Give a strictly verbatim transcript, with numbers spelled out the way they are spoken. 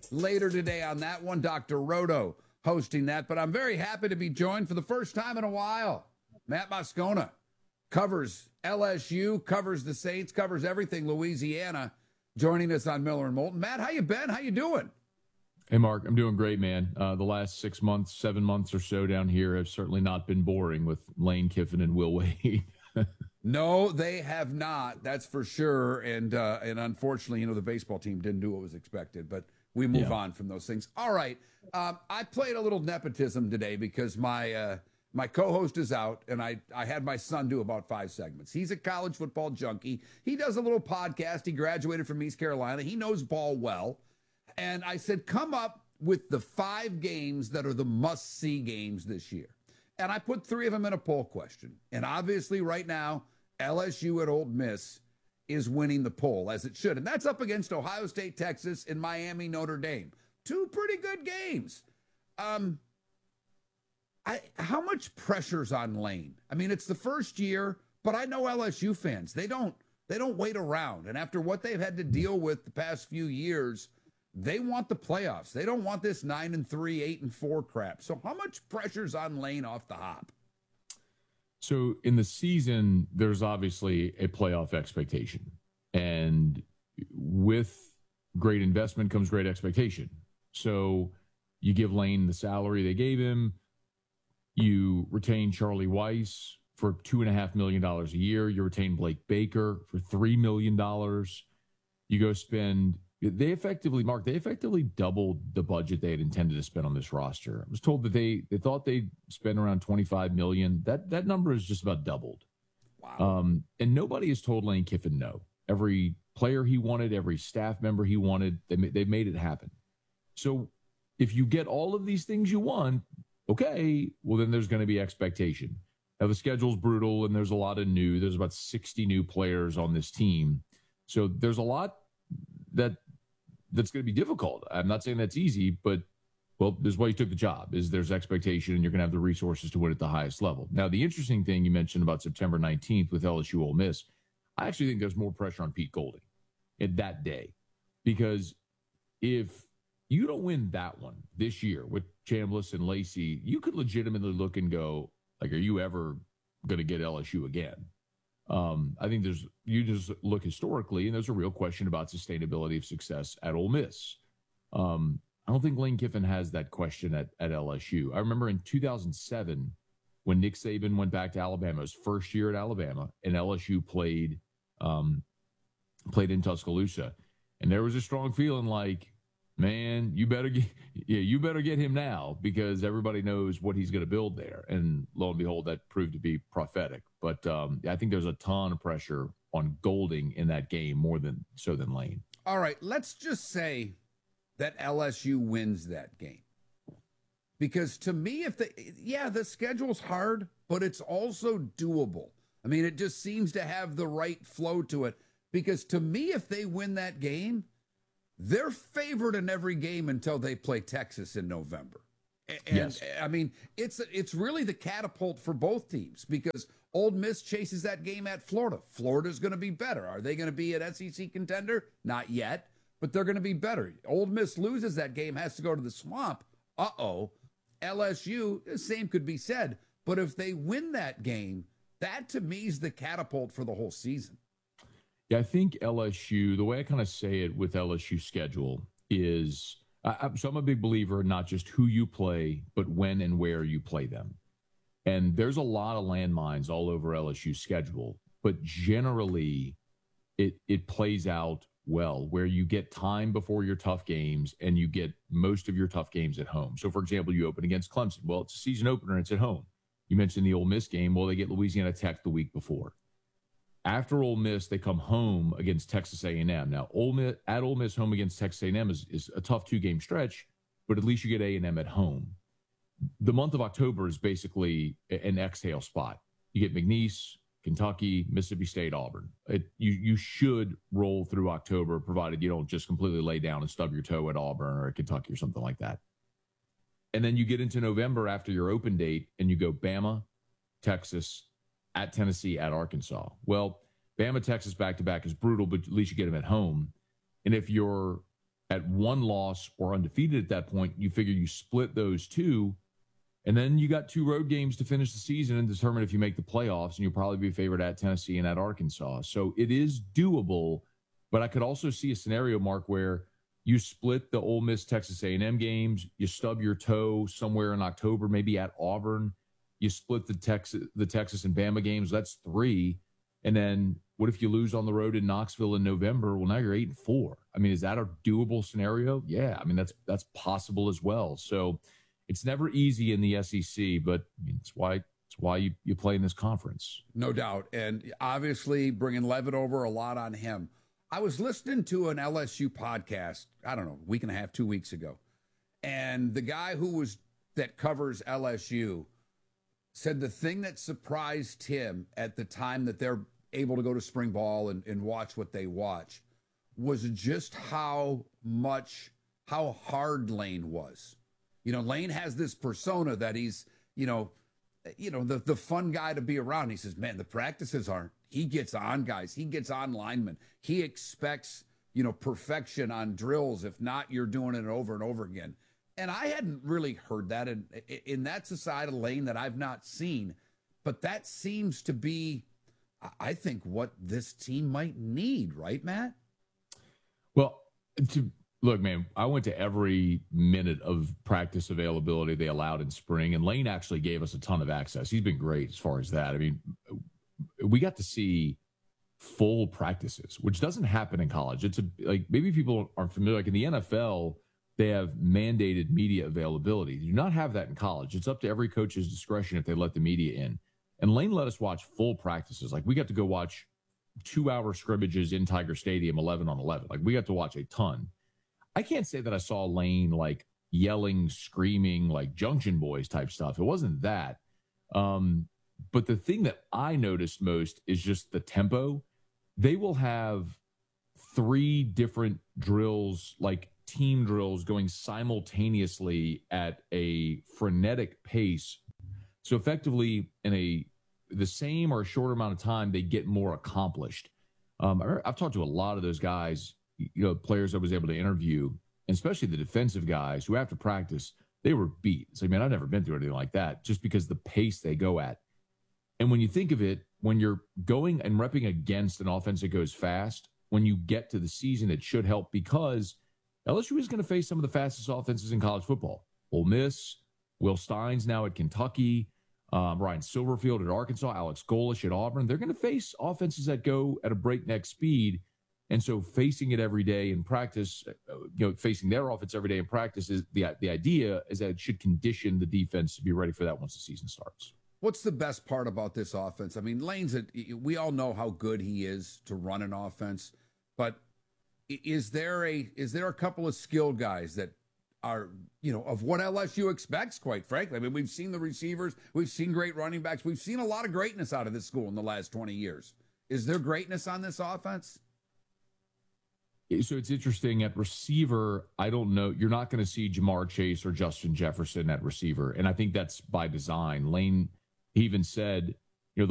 later today on that one. Doctor Roto hosting that, but I'm very happy to be joined for the first time in a while. Matt Moscona covers L S U, covers the Saints, covers everything Louisiana, joining us on Miller and Moulton. Matt, how you been? How you doing? Hey, Mark, I'm doing great, man. Uh, the last six months, seven months or so down here have certainly not been boring with Lane Kiffin and Will Wade. No, they have not. That's for sure. And uh, and unfortunately, you know, the baseball team didn't do what was expected, but we move yeah. on from those things. All right. Um, I played a little nepotism today because my uh, my co-host is out, and I, I had my son do about five segments. He's a college football junkie. He does a little podcast. He graduated from East Carolina. He knows ball well. And I said, come up with the five games that are the must-see games this year. And I put three of them in a poll question. And obviously right now, L S U at Ole Miss is winning the poll, as it should. And that's up against Ohio State, Texas, and Miami, Notre Dame. Two pretty good games. Um, I, how much pressure's on Lane? I mean, it's the first year, but I know L S U fans. They don't, they don't wait around. And after what they've had to deal with the past few years, they want the playoffs. They don't want this nine and three, eight and four crap. So how much pressure's on Lane off the hop? So in the season, there's obviously a playoff expectation. And with great investment comes great expectation. So you give Lane the salary they gave him. You retain Charlie Weiss for two and a half million dollars a year. You retain Blake Baker for three million dollars. You go spend... They effectively, Mark, they effectively doubled the budget they had intended to spend on this roster. I was told that they, they thought they'd spend around twenty-five million dollars. That that number is just about doubled. Wow. Um, and nobody has told Lane Kiffin no. Every player he wanted, every staff member he wanted, they, they made it happen. So if you get all of these things you want, okay, well, then there's going to be expectation. Now, the schedule's brutal, and there's a lot of new. There's about sixty new players on this team. So there's a lot that that's going to be difficult. I'm not saying that's easy, but, well, this is why you took the job, is there's expectation, and you're going to have the resources to win at the highest level. Now, the interesting thing you mentioned about September nineteenth with L S U Ole Miss, I actually think there's more pressure on Pete Golding at that day, because if you don't win that one this year with Chambliss and Lacey, you could legitimately look and go, like, are you ever going to get L S U again? Um, I think there's, you just look historically, and there's a real question about sustainability of success at Ole Miss. Um, I don't think Lane Kiffin has that question at, at L S U. I remember in two thousand seven, when Nick Saban went back to Alabama, his first year at Alabama, and L S U played, um, played in Tuscaloosa. And there was a strong feeling like, man, you better get, yeah, you better get him now, because everybody knows what he's going to build there. And lo and behold, that proved to be prophetic. But um, I think there's a ton of pressure on Golding in that game, more than so than Lane. All right, let's just say that L S U wins that game. Because to me, if the, yeah, the schedule's hard, but it's also doable. I mean, it just seems to have the right flow to it. Because to me, if they win that game, they're favored in every game until they play Texas in November. And yes. I mean, it's it's really the catapult for both teams, because Ole Miss chases that game at Florida. Florida's going to be better. Are they going to be an S E C contender? Not yet, but they're going to be better. Ole Miss loses that game, has to go to the Swamp. Uh-oh. L S U, the same could be said. But if they win that game, that to me is the catapult for the whole season. Yeah, I think L S U, the way I kind of say it with L S U schedule is, I, so I'm a big believer in not just who you play, but when and where you play them. And there's a lot of landmines all over L S U's schedule, but generally it it plays out well, where you get time before your tough games and you get most of your tough games at home. So, for example, you open against Clemson. Well, it's a season opener, it's at home. You mentioned the Ole Miss game. Well, they get Louisiana Tech the week before. After Ole Miss, they come home against Texas A and M. Now, Ole Miss, at Ole Miss, home against Texas A and M is, is a tough two-game stretch, but at least you get A and M at home. The month of October is basically an exhale spot. You get McNeese, Kentucky, Mississippi State, Auburn. It, you you should roll through October, provided you don't just completely lay down and stub your toe at Auburn or at Kentucky or something like that. And then you get into November after your open date, and you go Bama, Texas, at Tennessee, at Arkansas. Well, Bama, Texas back-to-back is brutal, but at least you get them at home. And if you're at one loss or undefeated at that point, you figure you split those two, and then you got two road games to finish the season and determine if you make the playoffs, and you'll probably be favored at Tennessee and at Arkansas. So it is doable, but I could also see a scenario, Mark, where you split the Ole Miss Texas A and M games, you stub your toe somewhere in October, maybe at Auburn, you split the Texas the Texas and Bama games, that's three. And then what if you lose on the road in Knoxville in November? Well, now you're eight and four. I mean, is that a doable scenario? Yeah, I mean, that's that's possible as well. So it's never easy in the S E C, but I mean, it's why it's why you, you play in this conference. No doubt. And obviously bringing Levitt over, a lot on him. I was listening to an L S U podcast, I don't know, a week and a half, two weeks ago. And the guy who was that covers L S U said the thing that surprised him at the time that they're able to go to spring ball and, and watch what they watch was just how much, how hard Lane was. You know, Lane has this persona that he's, you know, you know, the, the fun guy to be around. He says, man, the practices aren't. He gets on guys. He gets on linemen. He expects, you know, perfection on drills. If not, you're doing it over and over again. And I hadn't really heard that. And in that's a side of Lane that I've not seen. But that seems to be, I think, what this team might need, right, Matt? Well, to look, man, I went to every minute of practice availability they allowed in spring, and Lane actually gave us a ton of access. He's been great as far as that. I mean, we got to see full practices, which doesn't happen in college. It's a, like, maybe people aren't familiar. Like in the N F L, they have mandated media availability. You do not have that in college. It's up to every coach's discretion if they let the media in. And Lane let us watch full practices. Like we got to go watch two-hour scrimmages in Tiger Stadium, eleven on eleven. Like we got to watch a ton. I can't say that I saw Lane like yelling, screaming, like Junction Boys type stuff. It wasn't that. Um, but the thing that I noticed most is just the tempo. They will have three different drills, like team drills, going simultaneously at a frenetic pace. So effectively, in a the same or shorter amount of time, they get more accomplished. Um, I, I've talked to a lot of those guys, you know, players I was able to interview, and especially the defensive guys who after practice, they were beat. So, I mean, I've never been through anything like that just because the pace they go at. And when you think of it, when you're going and repping against an offense that goes fast, when you get to the season, it should help because L S U is going to face some of the fastest offenses in college football. Ole Miss, Will Steins now at Kentucky, um, Ryan Silverfield at Arkansas, Alex Golish at Auburn. They're going to face offenses that go at a breakneck speed. And so facing it every day in practice, you know, facing their offense every day in practice is the, the idea is that it should condition the defense to be ready for that once the season starts. What's the best part about this offense? I mean, Lane's, a, we all know how good he is to run an offense, but is there a, is there a couple of skilled guys that are, you know, of what L S U expects, quite frankly? I mean, we've seen the receivers, we've seen great running backs, we've seen a lot of greatness out of this school in the last twenty years. Is there greatness on this offense? So it's interesting at receiver. I don't know. You're not going to see Jamar Chase or Justin Jefferson at receiver. And I think that's by design. Lane even said